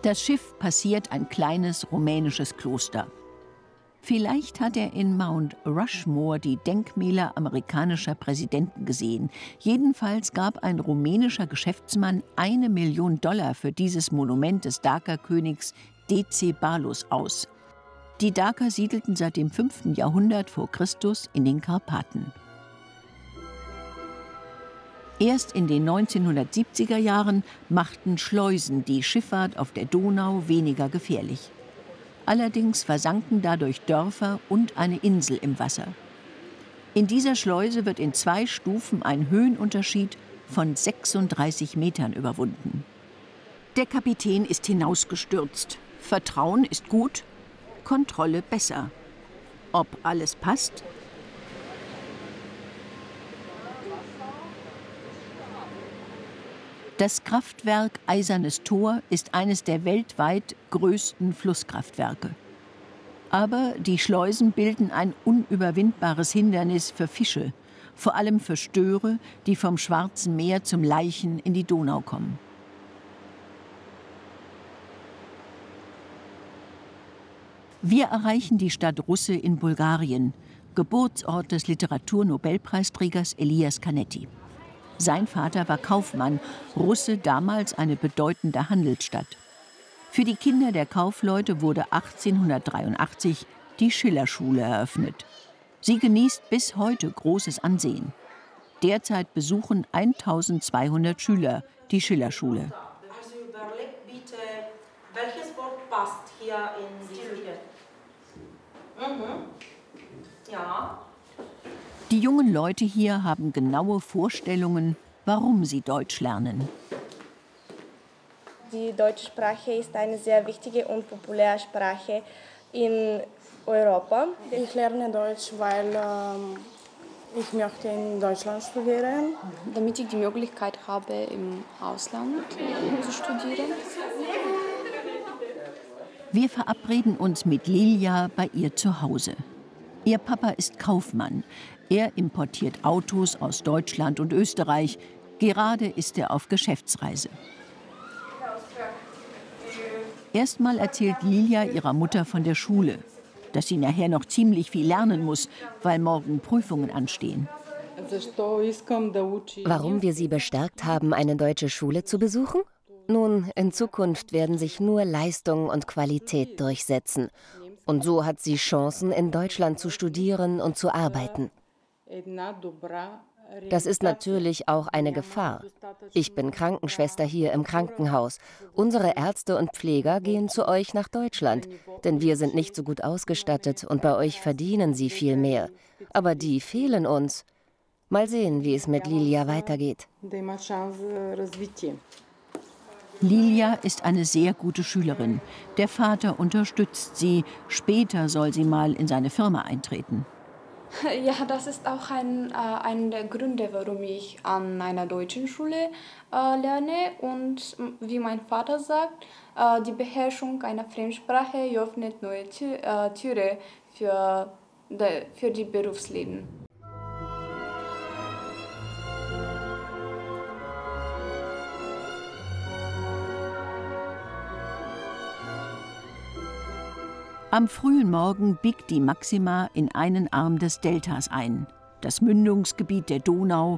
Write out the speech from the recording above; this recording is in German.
Das Schiff passiert ein kleines rumänisches Kloster. Vielleicht hat er in Mount Rushmore die Denkmäler amerikanischer Präsidenten gesehen. Jedenfalls gab ein rumänischer Geschäftsmann $1 Million für dieses Monument des Daker-Königs Decebalus aus. Die Daker siedelten seit dem 5. Jahrhundert vor Christus in den Karpaten. Erst in den 1970er Jahren machten Schleusen die Schifffahrt auf der Donau weniger gefährlich. Allerdings versanken dadurch Dörfer und eine Insel im Wasser. In dieser Schleuse wird in 2 Stufen ein Höhenunterschied von 36 Metern überwunden. Der Kapitän ist hinausgestürzt. Vertrauen ist gut, Kontrolle besser. Ob alles passt? Das Kraftwerk Eisernes Tor ist eines der weltweit größten Flusskraftwerke. Aber die Schleusen bilden ein unüberwindbares Hindernis für Fische, vor allem für Störe, die vom Schwarzen Meer zum Laichen in die Donau kommen. Wir erreichen die Stadt Russe in Bulgarien, Geburtsort des Literaturnobelpreisträgers Elias Canetti. Sein Vater war Kaufmann, Russe damals eine bedeutende Handelsstadt. Für die Kinder der Kaufleute wurde 1883 die Schillerschule eröffnet. Sie genießt bis heute großes Ansehen. Derzeit besuchen 1200 Schüler die Schillerschule. Also überlegt bitte, welches Wort passt hier in die Schule? Ja. Die jungen Leute hier haben genaue Vorstellungen, warum sie Deutsch lernen. Die deutsche Sprache ist eine sehr wichtige und populäre Sprache in Europa. Ich lerne Deutsch, weil ich möchte in Deutschland studieren. Damit ich die Möglichkeit habe, im Ausland zu studieren. Wir verabreden uns mit Lilja bei ihr zu Hause. Ihr Papa ist Kaufmann. Er importiert Autos aus Deutschland und Österreich. Gerade ist er auf Geschäftsreise. Erstmal erzählt Lilja ihrer Mutter von der Schule, dass sie nachher noch ziemlich viel lernen muss, weil morgen Prüfungen anstehen. Warum wir sie bestärkt haben, eine deutsche Schule zu besuchen? Nun, in Zukunft werden sich nur Leistung und Qualität durchsetzen. Und so hat sie Chancen, in Deutschland zu studieren und zu arbeiten. Das ist natürlich auch eine Gefahr. Ich bin Krankenschwester hier im Krankenhaus. Unsere Ärzte und Pfleger gehen zu euch nach Deutschland, denn wir sind nicht so gut ausgestattet und bei euch verdienen sie viel mehr. Aber die fehlen uns. Mal sehen, wie es mit Lilja weitergeht. Lilja ist eine sehr gute Schülerin. Der Vater unterstützt sie. Später soll sie mal in seine Firma eintreten. Ja, das ist auch einer der Gründe, warum ich an einer deutschen Schule lerne. Und wie mein Vater sagt, die Beherrschung einer Fremdsprache öffnet neue Türen für die Berufsleben. Am frühen Morgen biegt die Maxima in einen Arm des Deltas ein. Das Mündungsgebiet der Donau,